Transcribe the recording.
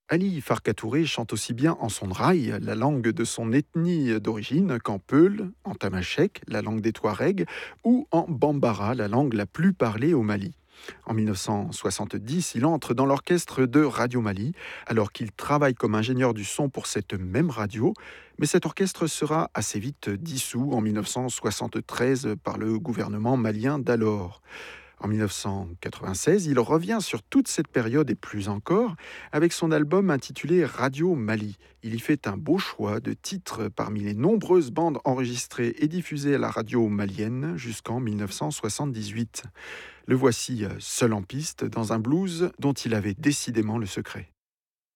Ali Farka Touré chante aussi bien en son raï, la langue de son ethnie d'origine, qu'en peul, en tamashek, la langue des Touaregs, ou en bambara, la langue la plus parlée au Mali. En 1970, il entre dans l'orchestre de Radio Mali, alors qu'il travaille comme ingénieur du son pour cette même radio, mais cet orchestre sera assez vite dissous en 1973 par le gouvernement malien d'alors. En 1996, il revient sur toute cette période et plus encore avec son album intitulé Radio Mali. Il y fait un beau choix de titres parmi les nombreuses bandes enregistrées et diffusées à la radio malienne jusqu'en 1978. Le voici seul en piste dans un blues dont il avait décidément le secret.